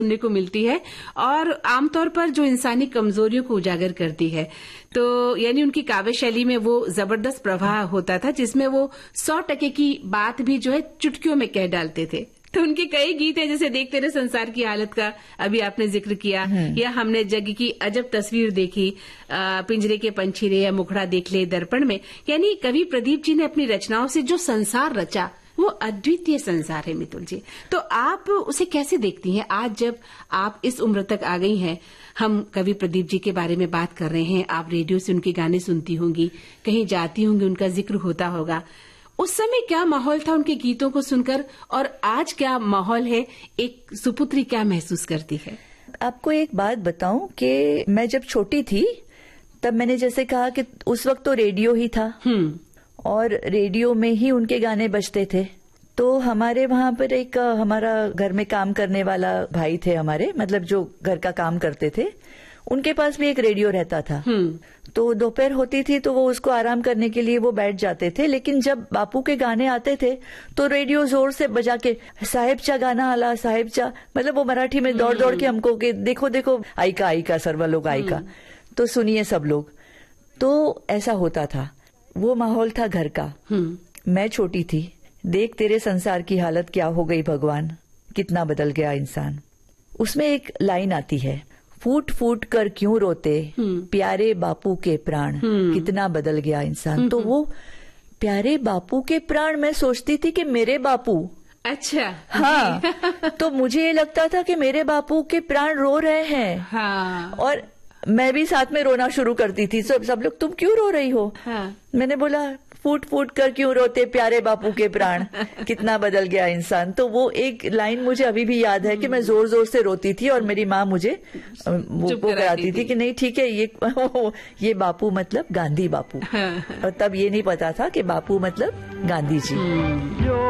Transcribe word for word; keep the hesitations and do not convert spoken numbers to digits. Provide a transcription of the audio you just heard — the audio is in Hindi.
सुनने को मिलती है और आमतौर पर जो इंसानी कमजोरियों को उजागर करती है। तो यानी उनकी काव्य शैली में वो जबरदस्त प्रवाह होता था जिसमें वो सौ टके की बात भी जो है चुटकियों में कह डालते थे। तो उनके कई गीत हैं, जैसे देखते रहे संसार की हालत का अभी आपने जिक्र किया, या हमने जग की अजब तस्वीर देखी, आ, पिंजरे के पंछी रे, या मुखड़ा देख ले दर्पण में। यानी कवि प्रदीप जी ने अपनी रचनाओं से जो संसार रचा वो अद्वितीय संसार है मितुल जी। तो आप उसे कैसे देखती हैं आज जब आप इस उम्र तक आ गई हैं? हम कवि प्रदीप जी के बारे में बात कर रहे हैं, आप रेडियो से उनके गाने सुनती होंगी, कहीं जाती होंगी, उनका जिक्र होता होगा। उस समय क्या माहौल था उनके गीतों को सुनकर, और आज क्या माहौल है? एक सुपुत्री क्या महसूस करती है? आपको एक बात बताऊं कि मैं जब छोटी थी तब मैंने जैसे कहा कि उस वक्त तो रेडियो ही था और रेडियो में ही उनके गाने बजते थे। तो हमारे वहां पर एक हमारा घर में काम करने वाला भाई थे हमारे, मतलब जो घर का काम करते थे, उनके पास भी एक रेडियो रहता था। तो दोपहर होती थी तो वो उसको आराम करने के लिए वो बैठ जाते थे। लेकिन जब बापू के गाने आते थे तो रेडियो जोर से बजा के साहेबचा गाना आला, साहेबचा, मतलब वो मराठी में दौड़ दौड़ के हमको कि देखो देखो आइका आइका सर्व लोग आइका, तो सुनिए सब लोग। तो ऐसा होता था, वो माहौल था घर का। मैं छोटी थी। देख तेरे संसार की हालत क्या हो गई भगवान, कितना बदल गया इंसान। उसमें एक लाइन आती है, फूट फूट कर क्यों रोते प्यारे बापू के प्राण, कितना बदल गया इंसान। तो वो प्यारे बापू के प्राण, मैं सोचती थी कि मेरे बापू। अच्छा। हाँ। तो मुझे ये लगता था कि मेरे बापू के प्राण रो रहे हैं। हाँ। और मैं भी साथ में रोना शुरू करती थी। सब सब लोग तुम क्यों रो रही हो? हाँ। मैंने बोला फूट फूट कर क्यों रोते प्यारे बापू के प्राण, कितना बदल गया इंसान। तो वो एक लाइन मुझे अभी भी याद है कि मैं जोर जोर से रोती थी और मेरी माँ मुझे वो कराती थी कि नहीं ठीक है, ये ये बापू मतलब गांधी बापू। और तब ये नहीं पता था कि बापू मतलब गांधी जी।